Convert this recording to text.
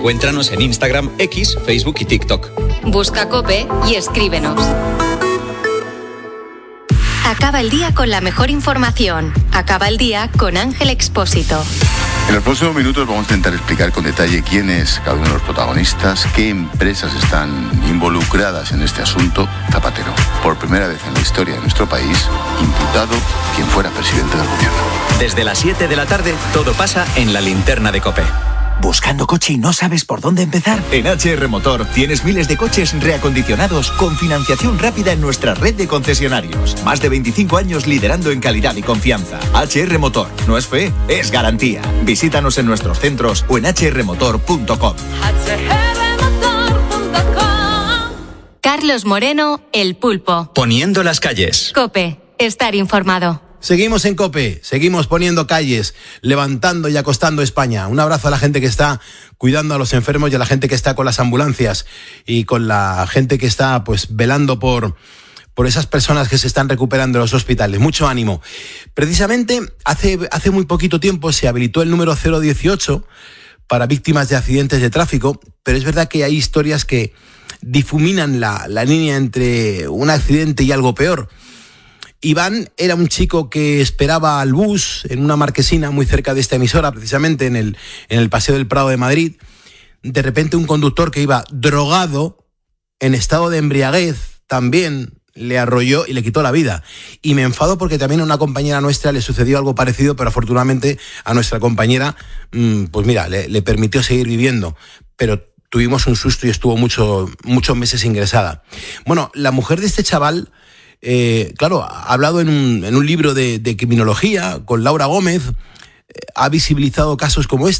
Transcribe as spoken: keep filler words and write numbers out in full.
Encuéntranos en Instagram, X, Facebook y TikTok. Busca COPE y escríbenos. Acaba el día con la mejor información. Acaba el día con Ángel Expósito. En los próximos minutos vamos a intentar explicar con detalle quién es cada uno de los protagonistas, qué empresas están involucradas en este asunto. Zapatero, por primera vez en la historia de nuestro país, imputado quien fuera presidente del gobierno. Desde las siete de la tarde, todo pasa en la linterna de COPE. ¿Buscando coche y no sabes por dónde empezar? En H R Motor tienes miles de coches reacondicionados con financiación rápida en nuestra red de concesionarios. Más de veinticinco años liderando en calidad y confianza. H R Motor, no es fe, es garantía. Visítanos en nuestros centros o en h r motor punto com. Carlos Moreno, El Pulpo. Poniendo las calles. COPE, estar informado. Seguimos en COPE, seguimos poniendo calles, levantando y acostando España. Un abrazo a la gente que está cuidando a los enfermos y a la gente que está con las ambulancias y con la gente que está pues velando por, por esas personas que se están recuperando en los hospitales. Mucho ánimo. Precisamente hace, hace muy poquito tiempo se habilitó el número cero dieciocho para víctimas de accidentes de tráfico, pero es verdad que hay historias que difuminan la, la línea entre un accidente y algo peor. Iván era un chico que esperaba al bus en una marquesina muy cerca de esta emisora, precisamente en el, en el Paseo del Prado de Madrid. De repente un conductor que iba drogado, en estado de embriaguez, también le arrolló y le quitó la vida. Y me enfado porque también a una compañera nuestra le sucedió algo parecido, pero afortunadamente a nuestra compañera, pues mira, le, le permitió seguir viviendo. Pero tuvimos un susto y estuvo mucho, muchos meses ingresada. Bueno, la mujer de este chaval... Eh, claro, ha hablado en un, en un libro de, de criminología con Laura Gómez, eh, ha visibilizado casos como este.